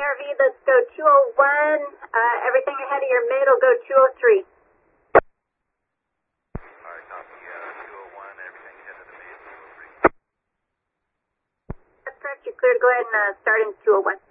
ARV, let's go 201. Everything ahead of your mid will go 203. Alright, copy. 201, everything ahead of the mid, 203. That's correct. You're clear to go ahead and start in 201.